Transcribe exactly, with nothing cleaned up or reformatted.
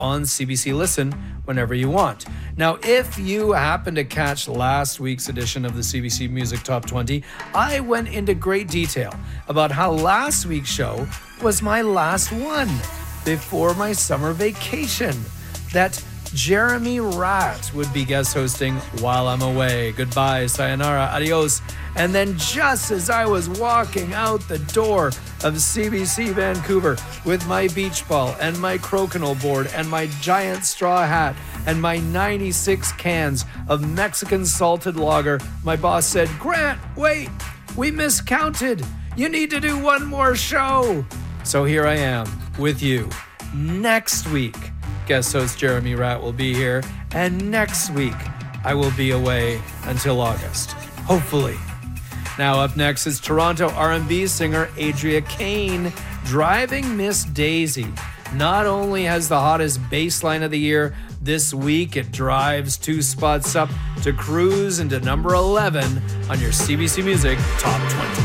on C B C Listen whenever you want. Now, if you happen to catch last week's edition of the C B C Music Top twenty, I went into great detail about how last week's show was my last one before my summer vacation. That Jeremy Ratt would be guest hosting while I'm away. Goodbye, sayonara, adios. And then just as I was walking out the door of C B C Vancouver with my beach ball and my crokinole board and my giant straw hat and my ninety-six cans of Mexican salted lager, my boss said, "Grant, wait, we miscounted. You need to do one more show." So here I am with you next week. Guest host Jeremy Ratt will be here, and next week I will be away until August, hopefully. Now up next is Toronto R and B singer Adria Kane, Driving Miss Daisy. Not only has the hottest bass line of the year, this week it drives two spots up to cruise into number eleven on your C B C Music Top twenty.